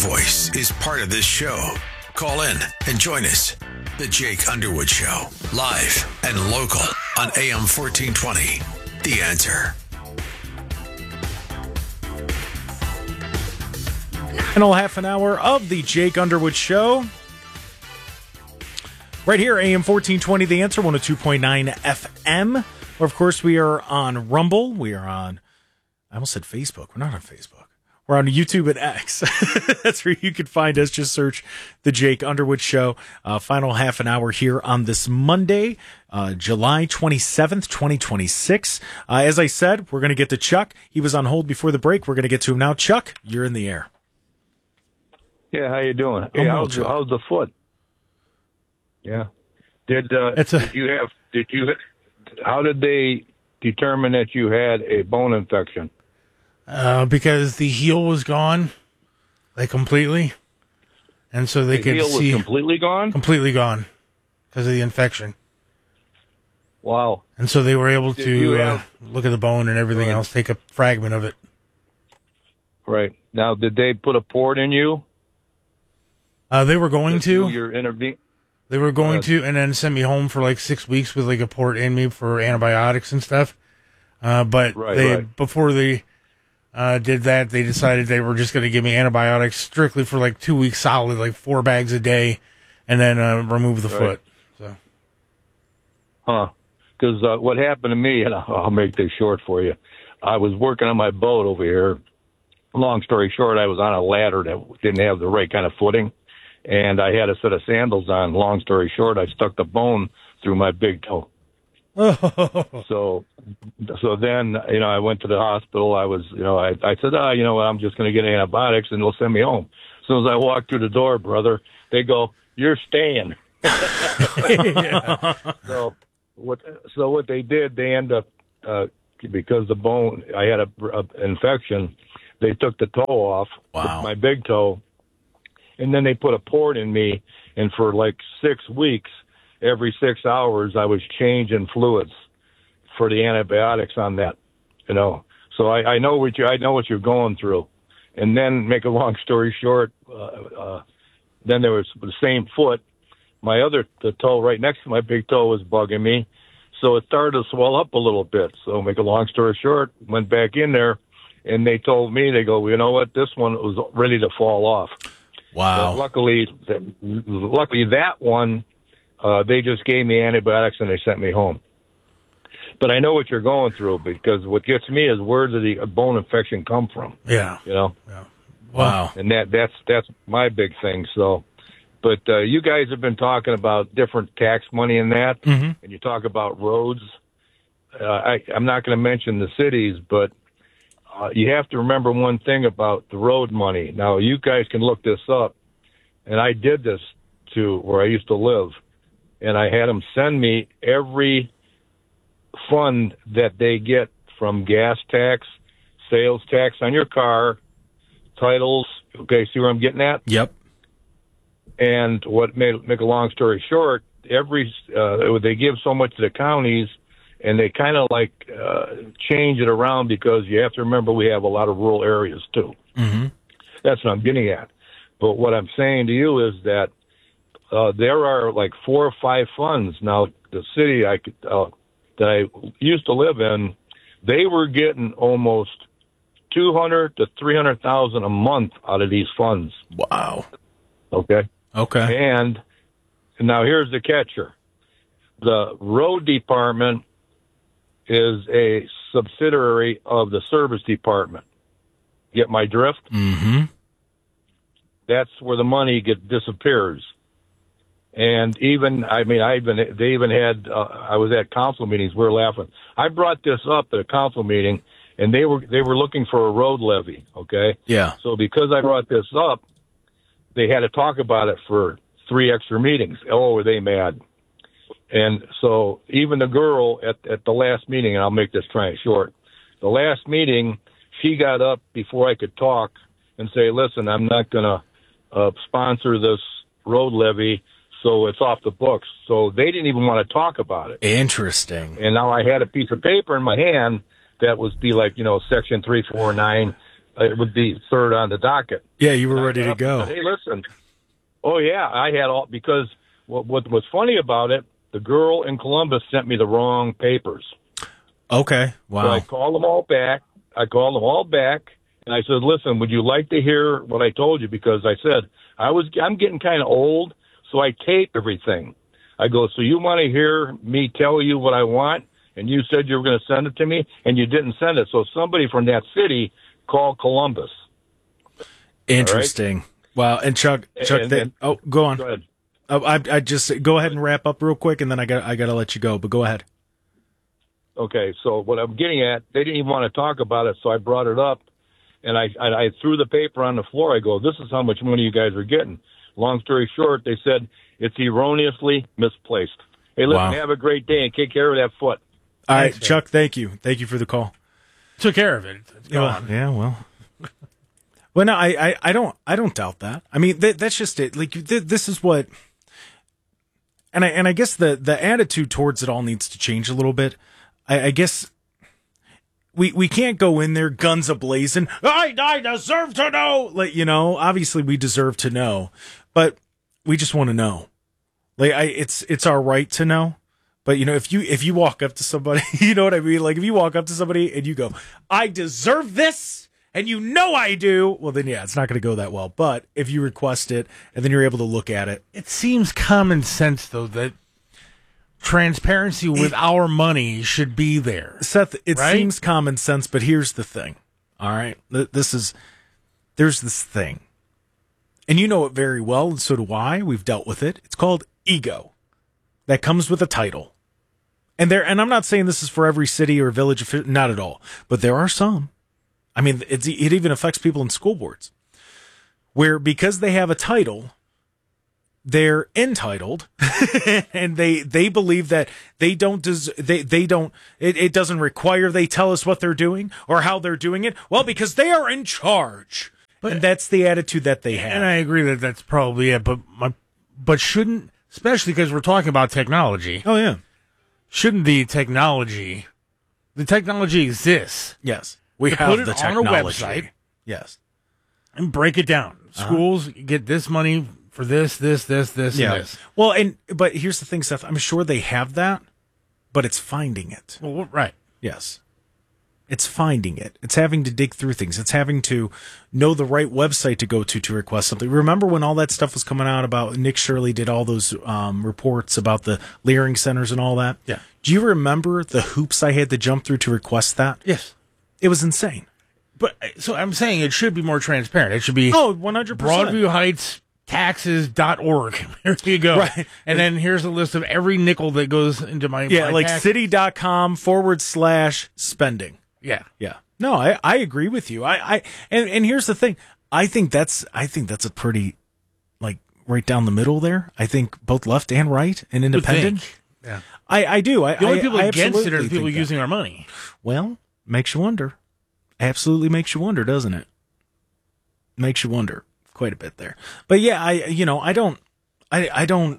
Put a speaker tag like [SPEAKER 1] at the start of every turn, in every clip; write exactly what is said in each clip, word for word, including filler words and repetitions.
[SPEAKER 1] voice is part of this show. Call in and join us. The Jake Underwood Show, live and local on A M fourteen twenty. The Answer.
[SPEAKER 2] Final half an hour of the Jake Underwood Show. Right here, A M fourteen twenty, The Answer, one oh two point nine F M. Or, of course, we are on Rumble. We are on, I almost said Facebook. We're not on Facebook. We're on YouTube and X. That's where you can find us. Just search The Jake Underwood Show. Uh, final half an hour here on this Monday, uh, July twenty-seventh, twenty twenty-six. Uh, as I said, we're going to get to Chuck. He was on hold before the break. We're going to get to him now. Chuck, you're in the air.
[SPEAKER 3] Yeah, how you doing? Hey,
[SPEAKER 2] well,
[SPEAKER 3] how's, how's the foot? Yeah. Did, uh,
[SPEAKER 2] It's a-
[SPEAKER 3] did you have, did you, how did they determine that you had a bone infection?
[SPEAKER 4] Uh, because the heel was gone, like completely, and so they
[SPEAKER 3] The
[SPEAKER 4] could
[SPEAKER 3] heel
[SPEAKER 4] see
[SPEAKER 3] was completely gone?
[SPEAKER 4] completely gone because of the infection,
[SPEAKER 3] Wow.
[SPEAKER 4] and so they were able
[SPEAKER 3] Did you
[SPEAKER 4] to uh,
[SPEAKER 3] have-
[SPEAKER 4] look at the bone and everything
[SPEAKER 3] Right.
[SPEAKER 4] else, take a fragment of it.
[SPEAKER 3] Right. Now, did they put a port in you?
[SPEAKER 4] Uh, they were going to,
[SPEAKER 3] Your intervene?
[SPEAKER 4] they were going
[SPEAKER 3] Uh,
[SPEAKER 4] to, and then send me home for like six weeks with like a port in me for antibiotics and stuff. Uh, but
[SPEAKER 3] Right,
[SPEAKER 4] they
[SPEAKER 3] right.
[SPEAKER 4] before they uh, did that, they decided they were just going to give me antibiotics strictly for like two weeks solid, like four bags a day, and then uh, remove the
[SPEAKER 3] Right.
[SPEAKER 4] foot. So.
[SPEAKER 3] Huh. Because uh, what happened to me, and I'll I'll make this short for you, I was working on my boat over here. Long story short, I was on a ladder that didn't have the right kind of footing, and I had a set of sandals on. Long story short, I stuck the bone through my big toe. So, so then, you know, I went to the hospital. I was, you know, I, I said, ah, you know what, I'm just going to get antibiotics and they'll send me home. As soon as I walked through the door, brother, they go, you're staying. So what, so what they did, they end up, uh, because the bone, I had a, a infection, they took the toe off,
[SPEAKER 2] Wow.
[SPEAKER 3] my big toe, and then they put a port in me. And for like six weeks, every six hours, I was changing fluids for the antibiotics on that, you know. So I, I know what you, I know what you're going through. And then, make a long story short, uh, uh, then there was the same foot. My other, the toe right next to my big toe was bugging me. So it started to swell up a little bit. So make a long story short, went back in there, and they told me, they go, well, you know what, this one was ready to fall off.
[SPEAKER 2] Wow.
[SPEAKER 3] But luckily, luckily that one, uh, they just gave me antibiotics and they sent me home. But I know what you're going through, because what gets me is, where did the bone infection come from?
[SPEAKER 4] Yeah.
[SPEAKER 3] You know,
[SPEAKER 2] Wow.
[SPEAKER 3] and that that's that's my big thing. So, but uh, you guys have been talking about different tax money and that,
[SPEAKER 4] Mm-hmm.
[SPEAKER 3] and you talk about roads. Uh, I, I'm not going to mention the cities, but uh, you have to remember one thing about the road money. Now, you guys can look this up, and I did this to where I used to live, and I had them send me every fund that they get from gas tax, sales tax on your car, titles. Okay, see where I'm getting at?
[SPEAKER 2] Yep.
[SPEAKER 3] And what made make a long story short, every uh, they give so much to the counties, and they kind of like uh, change it around, because you have to remember we have a lot of rural areas too.
[SPEAKER 2] Mm-hmm.
[SPEAKER 3] That's what I'm getting at. But what I'm saying to you is that uh, there are like four or five funds now. The city I could, uh, that I used to live in, they were getting almost two hundred to three hundred thousand a month out of these funds.
[SPEAKER 2] Wow.
[SPEAKER 3] Okay.
[SPEAKER 2] Okay.
[SPEAKER 3] And now here's the catcher. The road department is a subsidiary of the service department. Get my drift?
[SPEAKER 2] Mm-hmm.
[SPEAKER 3] That's where the money get disappears. And even, I mean, I even, they even had, uh, I was at council meetings, we were laughing. I brought this up at a council meeting, and they were, they were looking for a road levy, okay?
[SPEAKER 2] Yeah.
[SPEAKER 3] So because I brought this up, they had to talk about it for three extra meetings. Oh, were they mad? And so even the girl at, at the last meeting, and I'll make this try and short, the last meeting, she got up before I could talk and say, listen, I'm not going to uh, sponsor this road levy, so it's off the books. So they didn't even want to talk about it.
[SPEAKER 2] Interesting.
[SPEAKER 3] And now I had a piece of paper in my hand that was be like, you know, section three forty-nine, it would be third on the docket.
[SPEAKER 2] Yeah, you were
[SPEAKER 3] And I
[SPEAKER 2] ready
[SPEAKER 3] got
[SPEAKER 2] to
[SPEAKER 3] up
[SPEAKER 2] go.
[SPEAKER 3] and said, hey, listen. Oh, yeah, I had all, because what, what was funny about it, the girl in Columbus sent me the wrong papers.
[SPEAKER 2] Okay, wow.
[SPEAKER 3] So I called them all back. I called them all back, and I said, listen, would you like to hear what I told you? Because I said, I was, I'm getting kind of old, so I tape everything. I go, so you want to hear me tell you what I want? And you said you were going to send it to me, and you didn't send it. So somebody from that city called Columbus.
[SPEAKER 2] Interesting. Right? Wow. And Chuck, Chuck,
[SPEAKER 3] and,
[SPEAKER 2] they,
[SPEAKER 3] and,
[SPEAKER 2] oh, go on.
[SPEAKER 3] Go ahead.
[SPEAKER 2] Oh, I, I just go ahead and wrap up real quick, and then I got, I got to let you go. But go ahead.
[SPEAKER 3] Okay. So what I'm getting at, they didn't even want to talk about it, so I brought it up, and I, and I threw the paper on the floor. I go, this is how much money you guys are getting. Long story short, they said it's erroneously misplaced. Hey, listen,
[SPEAKER 2] Wow.
[SPEAKER 3] have a great day and take care of that foot.
[SPEAKER 2] All right,
[SPEAKER 4] Thanks,
[SPEAKER 2] Chuck, thank you. Thank you for the call.
[SPEAKER 4] Took care of it. It's
[SPEAKER 2] Yeah,
[SPEAKER 4] gone.
[SPEAKER 2] yeah, well. Well, no, I, I, I don't, I don't doubt that. I mean, th- that's just it. Like, th- this is what, and I, and I guess the, the attitude towards it all needs to change a little bit. I, I guess we, we can't go in there guns a-blazing. I, I deserve to know. Like, you know, obviously we deserve to know, but we just want to know. Like, I, it's, it's our right to know. But, you know, if you if you walk up to somebody, you know what I mean? Like, if you walk up to somebody and you go, I deserve this, and you know I do, well, then, yeah, it's not going to go that well. But if you request it and then you're able to look at it.
[SPEAKER 4] It seems common sense, though, that transparency with
[SPEAKER 2] it,
[SPEAKER 4] our money should be there.
[SPEAKER 2] Seth, it
[SPEAKER 4] right?
[SPEAKER 2] seems common sense, but here's the thing. All right? This is, there's this thing. And you know it very well, and so do I. We've dealt with it. It's called ego. That comes with a title. And there, and I'm not saying this is for every city or village, not at all, but there are some. I mean, it's, it even affects people in school boards, where because they have a title, they're entitled, and they they believe that they don't des- they they don't it, it doesn't require they tell us what they're doing or how they're doing it. Well, because they are in charge, but, and that's the attitude that they have.
[SPEAKER 4] And I agree that that's probably it. But my, but shouldn't, especially because we're talking about technology.
[SPEAKER 2] Oh yeah.
[SPEAKER 4] Shouldn't the technology, the technology exists.
[SPEAKER 2] Yes. We
[SPEAKER 4] to
[SPEAKER 2] have
[SPEAKER 4] put it
[SPEAKER 2] the
[SPEAKER 4] on
[SPEAKER 2] technology.
[SPEAKER 4] a website.
[SPEAKER 2] Yes.
[SPEAKER 4] And break it down.
[SPEAKER 2] Uh-huh.
[SPEAKER 4] Schools get this money for this, this, this, this,
[SPEAKER 2] Yeah.
[SPEAKER 4] and this.
[SPEAKER 2] Well, and, but here's the thing, Seth, I'm sure they have that, but it's finding it.
[SPEAKER 4] Well, right.
[SPEAKER 2] Yes. It's finding it. It's having to dig through things. It's having to know the right website to go to to request something. Remember when all that stuff was coming out about Nick Shirley did all those um, reports about the Leering centers and all that?
[SPEAKER 4] Yeah.
[SPEAKER 2] Do you remember the hoops I had to jump through to request that?
[SPEAKER 4] Yes.
[SPEAKER 2] It was insane.
[SPEAKER 4] But so I'm saying it should be more transparent. It should be
[SPEAKER 2] Oh, one hundred percent.
[SPEAKER 4] Broadview Heights taxes dot org. There you go.
[SPEAKER 2] Right.
[SPEAKER 4] And then here's a list of every nickel that goes into my
[SPEAKER 2] Yeah,
[SPEAKER 4] my
[SPEAKER 2] like
[SPEAKER 4] tax.
[SPEAKER 2] city.com forward slash spending.
[SPEAKER 4] Yeah.
[SPEAKER 2] Yeah. No, I, I agree with you. I, I and, and here's the thing. I think that's I think that's a pretty like right down the middle there. I think both left and right and independent.
[SPEAKER 4] think. Yeah.
[SPEAKER 2] I, I do. I,
[SPEAKER 4] The only
[SPEAKER 2] I,
[SPEAKER 4] people
[SPEAKER 2] I
[SPEAKER 4] against it are
[SPEAKER 2] absolutely
[SPEAKER 4] the people
[SPEAKER 2] think that.
[SPEAKER 4] using our money.
[SPEAKER 2] Well, makes you wonder. Absolutely makes you wonder, doesn't it? Makes you wonder quite a bit there. But yeah, I you know, I don't I I don't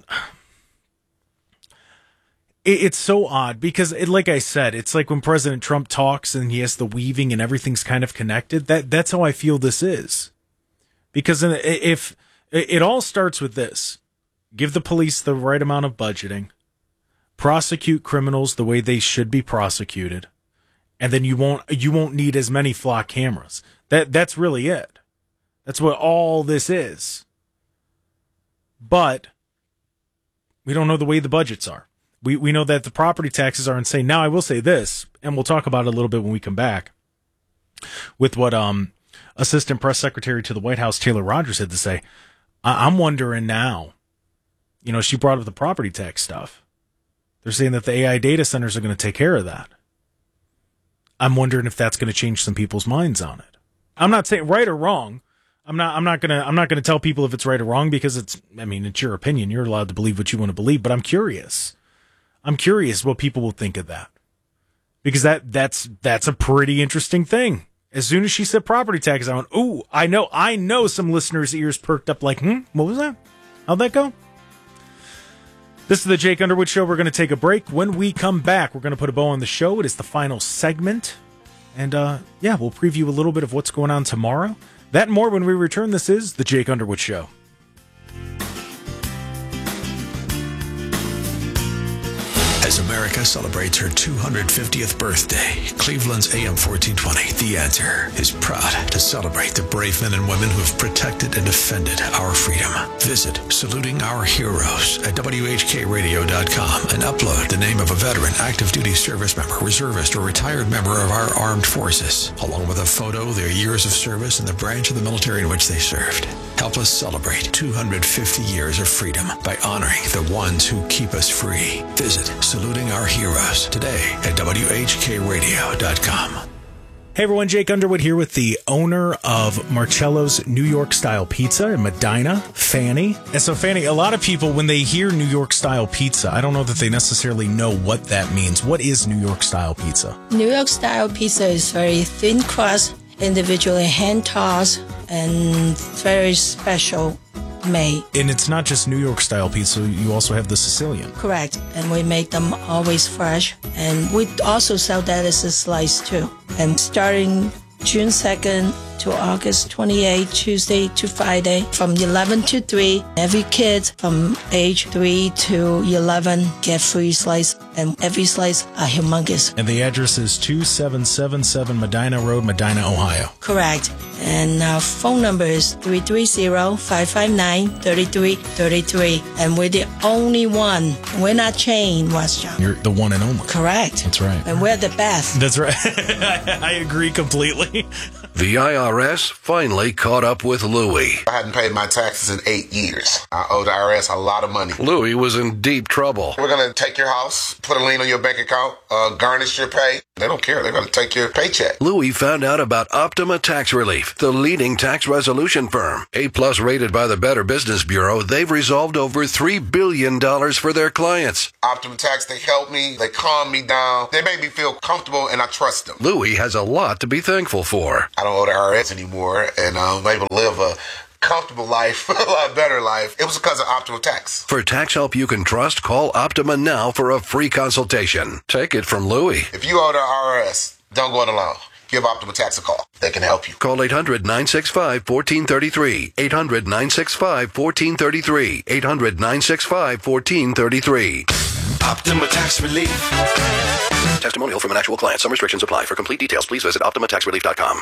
[SPEAKER 2] it, it's so odd because it, like I said, it's like when President Trump talks and he has the weaving and everything's kind of connected. That that's how I feel this is. Because if it all starts with this, give the police the right amount of budgeting, prosecute criminals the way they should be prosecuted, and then you won't you won't need as many flock cameras. That that's really it. That's what all this is. But we don't know the way the budgets are. We we know that the property taxes are insane. Now I will say this, and we'll talk about it a little bit when we come back, with what um Assistant Press Secretary to the White House Taylor Rogers had to say. I- I'm wondering now. You know, she brought up the property tax stuff. They're saying that the A I data centers are going to take care of that. I'm wondering if that's going to change some people's minds on it. I'm not saying right or wrong. I'm not. I'm not gonna. I'm not gonna tell people if it's right or wrong because it's. I mean, it's your opinion. You're allowed to believe what you want to believe. But I'm curious. I'm curious what people will think of that, because that that's that's a pretty interesting thing. As soon as she said property tax, I went, "Ooh, I know. I know." Some listeners' ears perked up. Like, hmm, what was that? How'd that go? This is the Jake Underwood Show. We're going to take a break. When we come back, we're going to put a bow on the show. It is the final segment. And, uh, yeah, we'll preview a little bit of what's going on tomorrow. That and more when we return. This is The Jake Underwood Show.
[SPEAKER 1] As America celebrates her two hundred fiftieth birthday, Cleveland's A M fourteen twenty, The Answer, is proud to celebrate the brave men and women who have protected and defended our freedom. Visit Saluting Our Heroes at W H K radio dot com and upload the name of a veteran, active duty service member, reservist, or retired member of our armed forces, along with a photo, their years of service, and the branch of the military in which they served. Help us celebrate two hundred fifty years of freedom by honoring the ones who keep us free. Visit Saluting Our Heroes today at W H K radio dot com.
[SPEAKER 2] Hey everyone, Jake Underwood here with the owner of Marcello's New York Style Pizza in Medina, Fanny. And so Fanny, a lot of people, when they hear New York Style Pizza, I don't know that they necessarily know what that means. What is New York Style Pizza?
[SPEAKER 5] New York Style Pizza is very thin crust, individually hand-tossed, and very special made.
[SPEAKER 2] And it's not just New York Style pizza, you also have the Sicilian.
[SPEAKER 5] Correct. And we make them always fresh. And we also sell that as a slice too. And starting June second to August twenty-eighth, Tuesday to Friday, from eleven to three, every kid from age three to eleven get free slice, and every slice are humongous.
[SPEAKER 2] And the address is two seven seven seven Medina Road, Medina, Ohio.
[SPEAKER 5] Correct. And our phone number is three three zero, five five nine, three three three three. And we're the only one. We're not chained, Westchester.
[SPEAKER 2] You're the one and only.
[SPEAKER 5] Correct.
[SPEAKER 2] That's right.
[SPEAKER 5] And we're the best.
[SPEAKER 2] That's right. I agree completely.
[SPEAKER 6] The I R S finally caught up with Louie.
[SPEAKER 7] I hadn't paid my taxes in eight years. I owe the I R S a lot of money.
[SPEAKER 6] Louie was in deep trouble.
[SPEAKER 7] We're going to take your house, put a lien on your bank account, uh, garnish your pay. They don't care. They're going to take your paycheck.
[SPEAKER 6] Louie found out about Optima Tax Relief, the leading tax resolution firm. A-plus rated by the Better Business Bureau, they've resolved over three billion dollars for their clients.
[SPEAKER 7] Optima Tax, they help me. They calm me down. They make me feel comfortable, and I trust them.
[SPEAKER 6] Louie has a lot to be thankful for.
[SPEAKER 7] I don't owe the I R S anymore, and I'm able to live a comfortable life, a lot better life. It was because of Optima Tax.
[SPEAKER 6] For tax help you can trust, call Optima now for a free consultation. Take it from Louie.
[SPEAKER 7] If you owe the I R S, don't go it alone. Give Optima Tax a call. They can help you.
[SPEAKER 6] Call eight hundred, nine six five, one four three three. eight hundred, nine six five, one four three three. eight hundred, nine six five, one four three three.
[SPEAKER 1] Optima Tax Relief.
[SPEAKER 6] Testimonial from an actual client. Some restrictions apply. For complete details, please visit Optima Tax Relief dot com.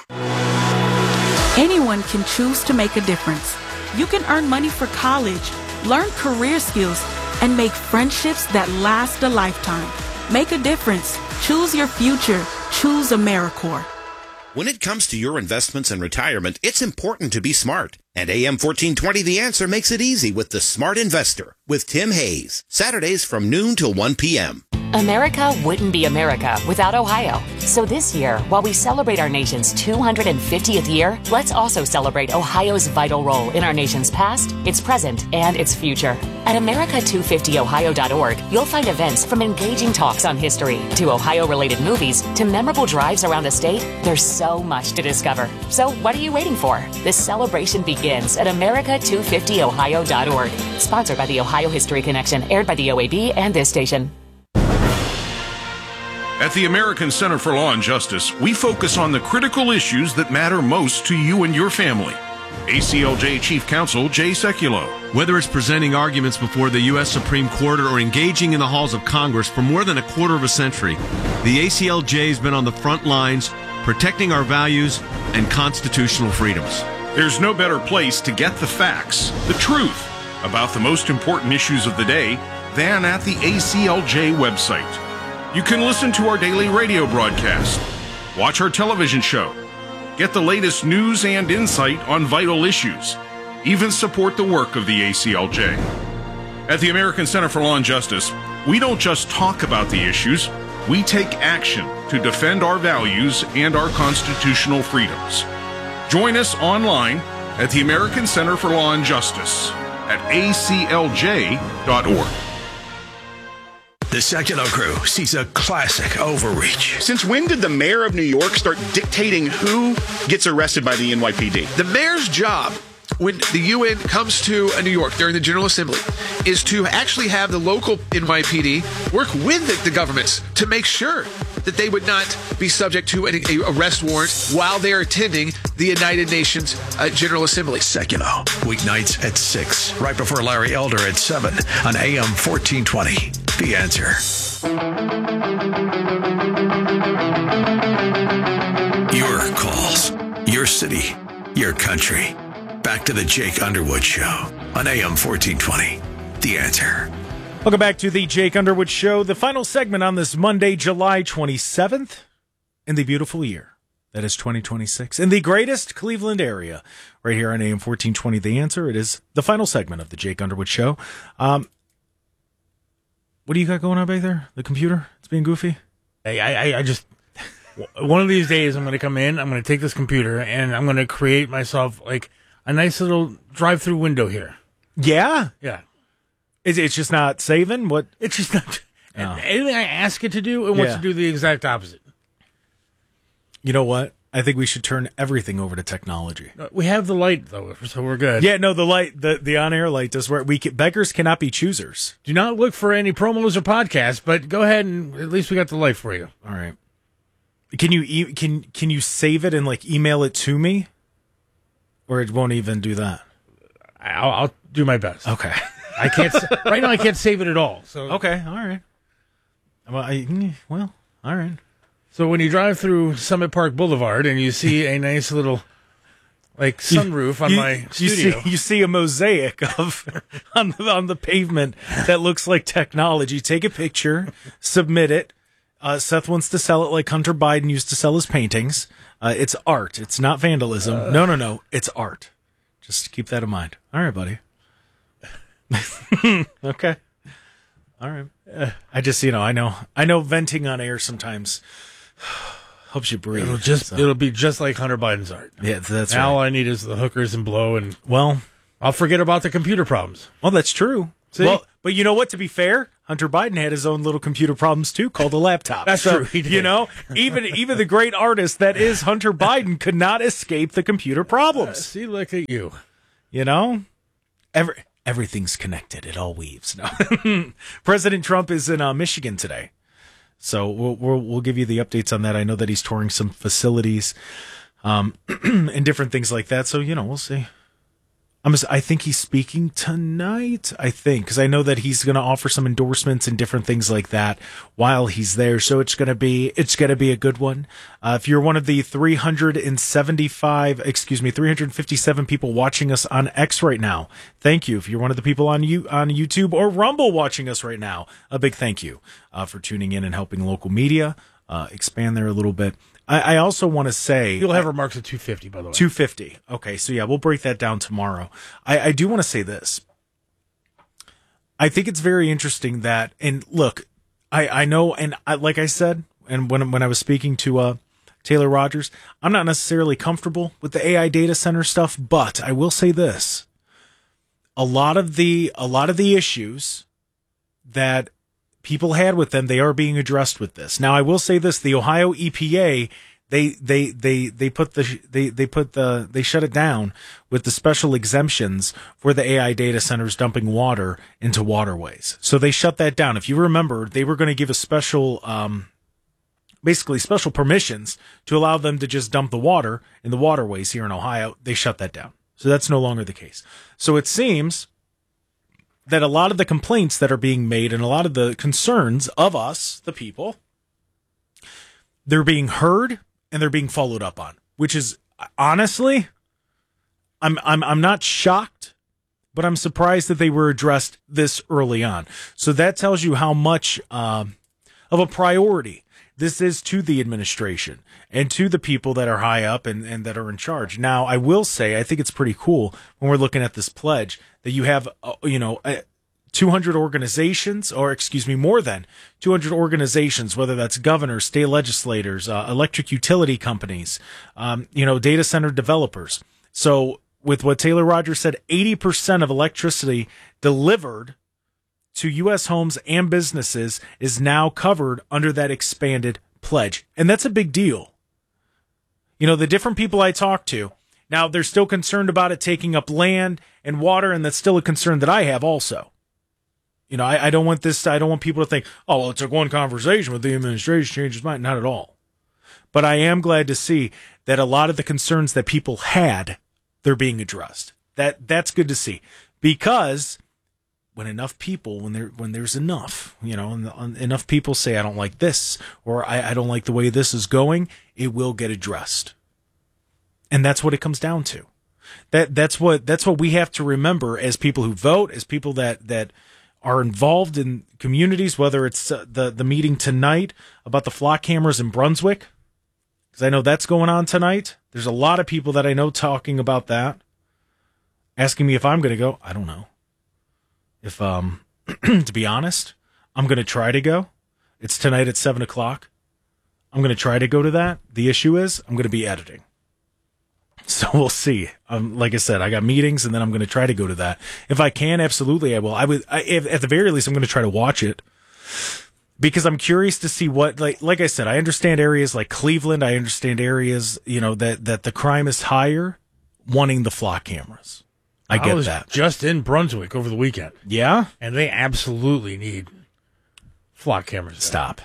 [SPEAKER 8] Anyone can choose to make a difference. You can earn money for college, learn career skills, and make friendships that last a lifetime. Make a difference. Choose your future. Choose AmeriCorps.
[SPEAKER 9] When it comes to your investments and retirement, it's important to be smart. And A M fourteen twenty The Answer makes it easy with The Smart Investor with Tim Hayes. Saturdays from noon till one p.m.
[SPEAKER 10] America wouldn't be America without Ohio. So this year, while we celebrate our nation's two hundred fiftieth year, let's also celebrate Ohio's vital role in our nation's past, its present, and its future. At America two fifty ohio dot org, you'll find events from engaging talks on history to Ohio-related movies to memorable drives around the state. There's so much to discover. So what are you waiting for? This celebration begins at America two fifty ohio dot org. Sponsored by the Ohio History Connection, aired by the O A B and this station.
[SPEAKER 11] At the American Center for Law and Justice, we focus on the critical issues that matter most to you and your family. A C L J Chief Counsel Jay Sekulow.
[SPEAKER 12] Whether it's presenting arguments before the U S Supreme Court or engaging in the halls of Congress for more than a quarter of a century, the A C L J has been on the front lines protecting our values and constitutional freedoms.
[SPEAKER 11] There's no better place to get the facts, the truth, about the most important issues of the day than at the A C L J website. You can listen to our daily radio broadcast, watch our television show, get the latest news and insight on vital issues, even support the work of the A C L J. At the American Center for Law and Justice, we don't just talk about the issues, we take action to defend our values and our constitutional freedoms. Join us online at the American Center for Law and Justice at A C L J dot org.
[SPEAKER 1] The Sekulow Crew sees a classic overreach.
[SPEAKER 13] Since when did the mayor of New York start dictating who gets arrested by the N Y P D?
[SPEAKER 14] The mayor's job, when the U N comes to New York during the General Assembly, is to actually have the local N Y P D work with the, the governments to make sure that they would not be subject to an a arrest warrant while they are attending the United Nations uh, General Assembly.
[SPEAKER 1] Seculo, weeknights at six, right before Larry Elder at seven on A M fourteen twenty. The Answer. Your calls, your city, your country. Back to the Jake Underwood Show on A M fourteen twenty. The Answer.
[SPEAKER 2] Welcome back to the Jake Underwood Show, the final segment on this Monday, July twenty-seventh, in the beautiful year that is twenty twenty-six, in the greatest Cleveland area, right here on A M fourteen twenty. The Answer. It is the final segment of the Jake Underwood Show. Um, what do you got going on back there? The computer? It's being goofy?
[SPEAKER 4] Hey, I, I, I just, one of these days I'm going to come in, I'm going to take this computer, and I'm going to create myself like a nice little drive-through window here.
[SPEAKER 2] Yeah?
[SPEAKER 4] Yeah.
[SPEAKER 2] Is it's just not saving? What?
[SPEAKER 4] It's just not.
[SPEAKER 2] No.
[SPEAKER 4] Anything I ask it to do, it wants
[SPEAKER 2] Yeah.
[SPEAKER 4] to do the exact opposite.
[SPEAKER 2] You know what? I think we should turn everything over to technology.
[SPEAKER 4] We have the light, though, so we're good.
[SPEAKER 2] Yeah, no, the light, the, the on-air light does work. We can, beggars cannot be choosers.
[SPEAKER 4] Do not look for any promos or podcasts, but go ahead and at least we got the light for you.
[SPEAKER 2] All right. Can you e- can can you save it and like email it to me, or it won't even do that?
[SPEAKER 4] I'll, I'll do my best.
[SPEAKER 2] Okay.
[SPEAKER 4] I can't sa- right now. I can't save it at all. So
[SPEAKER 2] okay, all right. Well, I, well, all right.
[SPEAKER 4] So when you drive through Summit Park Boulevard and you see a nice little like sunroof on
[SPEAKER 2] you,
[SPEAKER 4] my
[SPEAKER 2] you
[SPEAKER 4] studio,
[SPEAKER 2] see, you see a mosaic of on the, on the pavement that looks like technology. Take a picture, submit it. Uh, Seth wants to sell it like Hunter Biden used to sell his paintings. Uh, it's art. It's not vandalism. Uh, no, no, no. It's art. Just keep that in mind. All right, buddy. Okay. All right. Uh, I just, you know, I know, I know venting on air sometimes helps you breathe.
[SPEAKER 4] it'll just,
[SPEAKER 2] so.
[SPEAKER 4] it'll be just like Hunter Biden's art.
[SPEAKER 2] Yeah, that's
[SPEAKER 4] now
[SPEAKER 2] right.
[SPEAKER 4] all I need is the hookers and blow, and
[SPEAKER 2] well,
[SPEAKER 4] I'll forget about the computer problems.
[SPEAKER 2] Well, that's true.
[SPEAKER 4] See?
[SPEAKER 2] Well, but you know what? To be fair, Hunter Biden had his own little computer problems too, called a laptop.
[SPEAKER 4] That's
[SPEAKER 2] so,
[SPEAKER 4] true. He did.
[SPEAKER 2] You know, even even the great artist that is Hunter Biden could not escape the computer problems.
[SPEAKER 4] Uh, see, look at you.
[SPEAKER 2] You know, every. Everything's connected. It all weaves. No. President Trump is in uh, Michigan today. So we'll, we'll we'll give you the updates on that. I know that he's touring some facilities um, and different things like that. So, you know, we'll see. I'm just, I think he's speaking tonight, I think, because I know that he's going to offer some endorsements and different things like that while he's there. So it's going to be, it's going to be a good one. Uh, if you're one of the three hundred seventy-five, excuse me, three hundred fifty-seven people watching us on X right now, thank you. If you're one of the people on you on YouTube or Rumble watching us right now, a big thank you uh, for tuning in and helping local media uh, expand there a little bit. I also want to say...
[SPEAKER 4] You'll have remarks at two fifty, by the way.
[SPEAKER 2] two fifty. Okay, so yeah, we'll break that down tomorrow. I, I do want to say this. I think it's very interesting that... And look, I, I know, and I, like I said, and when, when I was speaking to uh, Taylor Rogers, I'm not necessarily comfortable with the A I data center stuff, but I will say this. A lot of the a lot of the issues that people had with them, they are being addressed with this. Now, I will say this: the Ohio E P A, they they they they put the they they put the they shut it down with the special exemptions for the A I data centers dumping water into waterways. So they shut that down. If you remember, they were going to give a special, um, basically special permissions to allow them to just dump the water in the waterways here in Ohio. They shut that down. So that's no longer the case. So it seems that a lot of the complaints that are being made and a lot of the concerns of us, the people, they're being heard and they're being followed up on, which is honestly, I'm I'm I'm not shocked, but I'm surprised that they were addressed this early on. So that tells you how much um, of a priority this is to the administration and to the people that are high up and, and that are in charge. Now, I will say, I think it's pretty cool when we're looking at this pledge that you have, uh, you know, uh, two hundred organizations, or excuse me, more than two hundred organizations, whether that's governors, state legislators, uh, electric utility companies, um, you know, data center developers. So with what Taylor Rogers said, eighty percent of electricity delivered to U S homes and businesses is now covered under that expanded pledge. And that's a big deal. You know, the different people I talk to, now they're still concerned about it taking up land and water, and that's still a concern that I have also. You know, I, I don't want this. I don't want people to think, oh, well, it took one conversation with the administration to change his mind. Not at all. But I am glad to see that a lot of the concerns that people had, they're being addressed. That that's good to see, because when enough people, when there when there's enough, you know, and enough people say I don't like this, or I, I don't like the way this is going, it will get addressed. And that's what it comes down to. That that's what that's what we have to remember as people who vote, as people that that are involved in communities, whether it's uh, the the meeting tonight about the flock cameras in Brunswick, because I know that's going on tonight. There's a lot of people that I know talking about that, asking me if I'm going to go. I don't know. If um, to be honest, I'm going to try to go. It's tonight at seven o'clock. I'm going to try to go to that. The issue is I'm going to be editing. So we'll see. Um, like I said, I got meetings, and then I'm going to try to go to that. If I can, absolutely, I will. I would. I, if, at the very least, I'm going to try to watch it, because I'm curious to see what. Like, like I said, I understand areas like Cleveland. I understand areas, you know, that that the crime is higher, wanting the flock cameras. I get
[SPEAKER 4] I was
[SPEAKER 2] that.
[SPEAKER 4] Just in Brunswick over the weekend.
[SPEAKER 2] Yeah,
[SPEAKER 4] and they absolutely need flock cameras.
[SPEAKER 2] Stop.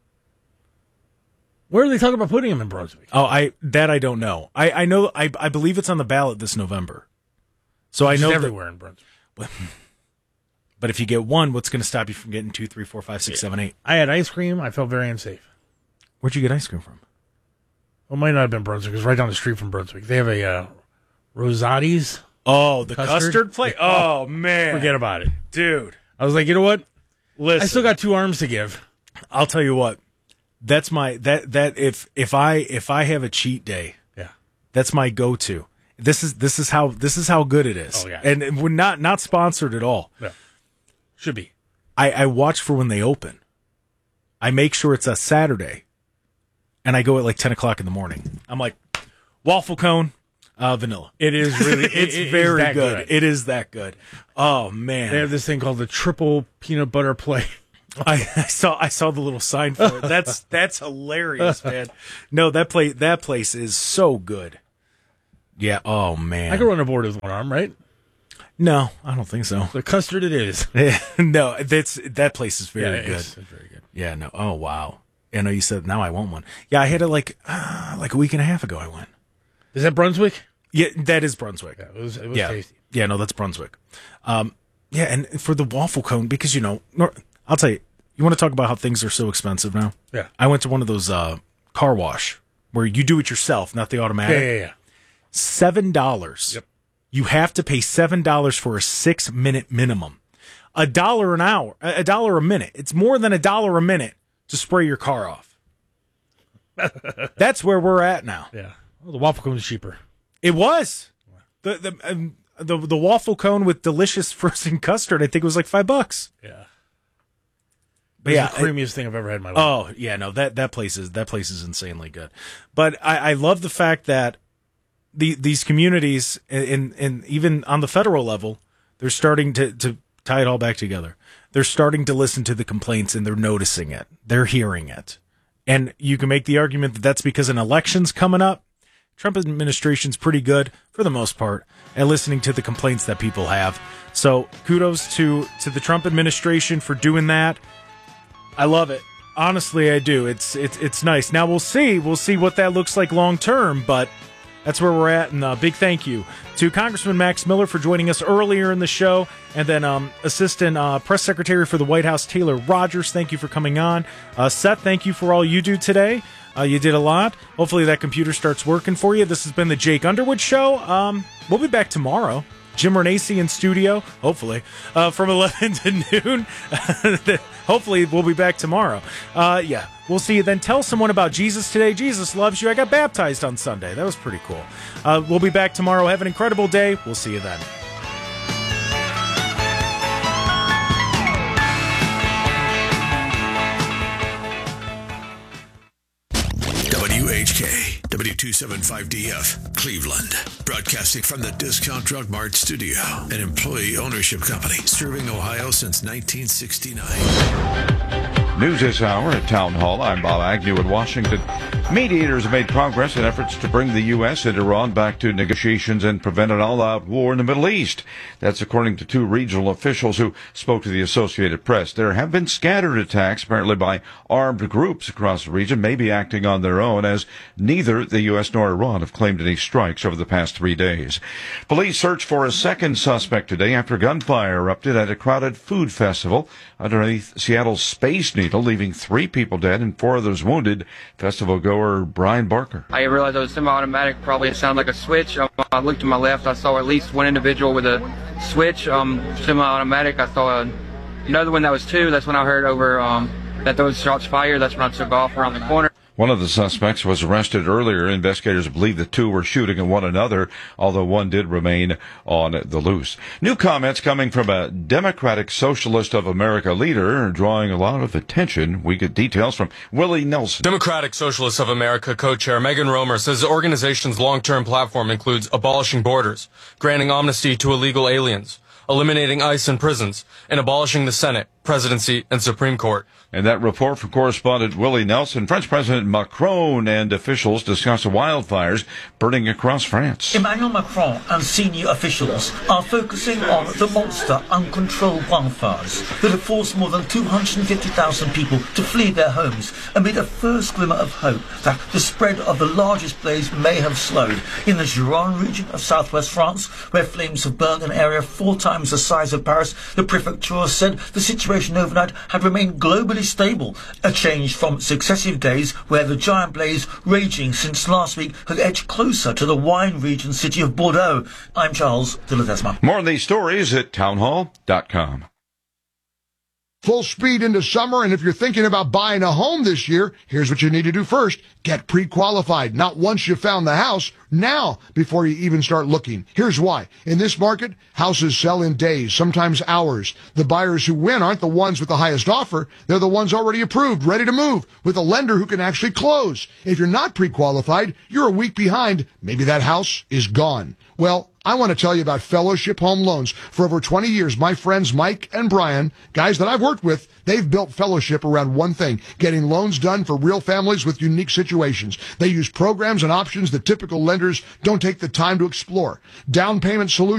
[SPEAKER 4] Where are they talking about putting them in Brunswick?
[SPEAKER 2] Oh, I that I don't know. I, I know. I I believe it's on the ballot this November. So
[SPEAKER 4] It's
[SPEAKER 2] I know
[SPEAKER 4] everywhere
[SPEAKER 2] that,
[SPEAKER 4] in Brunswick.
[SPEAKER 2] But, but if you get one, what's going to stop you from getting two, three, four, five, six, yeah. seven, eight?
[SPEAKER 4] I had ice cream. I felt very unsafe.
[SPEAKER 2] Where'd you get ice cream from?
[SPEAKER 4] Well, it might not have been Brunswick. It was right down the street from Brunswick. They have a uh, Rosati's.
[SPEAKER 2] Oh, the custard,
[SPEAKER 4] custard
[SPEAKER 2] plate. Oh man,
[SPEAKER 4] forget about it,
[SPEAKER 2] dude.
[SPEAKER 4] I was like, you know what?
[SPEAKER 2] Listen,
[SPEAKER 4] I still got two arms to give.
[SPEAKER 2] I'll tell you what. That's my that that if if I if I have a cheat day,
[SPEAKER 4] yeah,
[SPEAKER 2] that's my go-to. This is this is how this is how good it is.
[SPEAKER 4] Oh yeah,
[SPEAKER 2] and we're not not sponsored at all.
[SPEAKER 4] No, should be.
[SPEAKER 2] I I watch for when they open. I make sure it's a Saturday, and I go at like ten o'clock in the morning. I'm like, waffle cone, uh, vanilla.
[SPEAKER 4] It is really
[SPEAKER 2] it's
[SPEAKER 4] it, it
[SPEAKER 2] very
[SPEAKER 4] good.
[SPEAKER 2] good. It is that good. Oh man,
[SPEAKER 4] they have this thing called the triple peanut butter plate.
[SPEAKER 2] I, I saw I saw the little sign for it. That's that's hilarious, man. No, that place that place is so good. Yeah. Oh man.
[SPEAKER 4] I could run a board with one arm, right?
[SPEAKER 2] No, I don't think so.
[SPEAKER 4] The custard it is.
[SPEAKER 2] No, that's that place is very
[SPEAKER 4] yeah,
[SPEAKER 2] good.
[SPEAKER 4] It's, it's very good.
[SPEAKER 2] Yeah. No. Oh wow. I know you said now I want one. Yeah, I had it like uh, like a week and a half ago. I went.
[SPEAKER 4] Is that Brunswick?
[SPEAKER 2] Yeah, that is Brunswick.
[SPEAKER 4] Yeah, it was. It was
[SPEAKER 2] yeah.
[SPEAKER 4] tasty.
[SPEAKER 2] Yeah. No, that's Brunswick. Um. Yeah, and for the waffle cone, because you know. Nor- I'll tell you, you want to talk about how things are so expensive now?
[SPEAKER 4] Yeah.
[SPEAKER 2] I went to one of those uh, car wash where you do it yourself, not the automatic.
[SPEAKER 4] Yeah, yeah, yeah.
[SPEAKER 2] seven dollars.
[SPEAKER 4] Yep.
[SPEAKER 2] You have to pay seven dollars for a six-minute minimum. A dollar an hour, a dollar a minute. It's more than a dollar a minute to spray your car off. That's where we're at now.
[SPEAKER 4] Yeah. Well, the waffle cone is cheaper.
[SPEAKER 2] It was. The the um, the the waffle cone with delicious frozen custard, I think it was like five bucks.
[SPEAKER 4] Yeah.
[SPEAKER 2] But
[SPEAKER 4] it's
[SPEAKER 2] yeah,
[SPEAKER 4] the creamiest I, thing I've ever had in my life.
[SPEAKER 2] Oh yeah, no that that place is that place is insanely good. But I, I love the fact that the these communities and and even on the federal level, they're starting to to tie it all back together. They're starting to listen to the complaints and they're noticing it. They're hearing it, and you can make the argument that that's because an election's coming up. Trump administration's pretty good for the most part at listening to the complaints that people have. So kudos to to the Trump administration for doing that. I love it. Honestly, I do. It's it's it's nice. Now we'll see. We'll see what that looks like long term, but that's where we're at. And a big thank you to Congressman Max Miller for joining us earlier in the show, and then um, Assistant uh, Press Secretary for the White House Taylor Rogers. Thank you for coming on. Uh, Seth, thank you for all you do today. Uh, you did a lot. Hopefully that computer starts working for you. This has been the Jake Underwood Show. Um, we'll be back tomorrow. Jim Renacci in studio, hopefully, uh, from eleven to noon. Hopefully, we'll be back tomorrow. Uh, yeah, we'll see you then. Tell someone about Jesus today. Jesus loves you. I got baptized on Sunday. That was pretty cool. Uh, we'll be back tomorrow. Have an incredible day. We'll see you then.
[SPEAKER 1] W H K, W two seventy-five D F, Cleveland. Broadcasting from the Discount Drug Mart studio, an employee ownership company serving Ohio since nineteen sixty-nine.
[SPEAKER 15] News this hour at Town Hall. I'm Bob Agnew in Washington. Mediators have made progress in efforts to bring the U S and Iran back to negotiations and prevent an all-out war in the Middle East. That's according to two regional officials who spoke to the Associated Press. There have been scattered attacks, apparently by armed groups across the region, maybe acting on their own, as neither the U S nor Iran have claimed any strikes over the past three days. Police search for a second suspect today after gunfire erupted at a crowded food festival underneath Seattle's Space Needle, leaving three people dead and four others wounded. Festival goer Brian Barker.
[SPEAKER 16] I realized it was semi-automatic. Probably it sounded like a switch. Um, I looked to my left. I saw at least one individual with a switch, um, semi-automatic. I saw a, another one that was two. That's when I heard over um, that those shots fired. That's when I took off around the corner.
[SPEAKER 15] One of the suspects was arrested earlier. Investigators believe the two were shooting at one another, although one did remain on the loose. New comments coming from a Democratic Socialist of America leader drawing a lot of attention. We get details from Willie Nelson.
[SPEAKER 17] Democratic Socialist of America co-chair Megan Romer says the organization's long-term platform includes abolishing borders, granting amnesty to illegal aliens, eliminating ICE in prisons, and abolishing the Senate, presidency, and Supreme Court.
[SPEAKER 15] And that report from correspondent Willie Nelson. French President Macron and officials discuss the wildfires burning across France.
[SPEAKER 18] Emmanuel Macron and senior officials are focusing on the monster uncontrolled wildfires that have forced more than two hundred fifty thousand people to flee their homes amid a first glimmer of hope that the spread of the largest blaze may have slowed. In the Gironde region of southwest France, where flames have burned an area four times the size of Paris, the prefecture said the situation overnight had remained globally stable, a change from successive days where the giant blaze raging since last week had edged closer to the wine region city of Bordeaux. I'm Charles de Ledesma.
[SPEAKER 15] More on these stories at townhall dot com.
[SPEAKER 19] Full speed into summer, and if you're thinking about buying a home this year, here's what you need to do first. Get pre-qualified. Not once you found the house, now, before you even start looking. Here's why. In this market, houses sell in days, sometimes hours. The buyers who win aren't the ones with the highest offer. They're the ones already approved, ready to move, with a lender who can actually close. If you're not pre-qualified, you're a week behind. Maybe that house is gone. Well, I want to tell you about Fellowship Home Loans. For over twenty years, my friends Mike and Brian, guys that I've worked with, they've built Fellowship around one thing, getting loans done for real families with unique situations. They use programs and options that typical lenders don't take the time to explore. Down payment solutions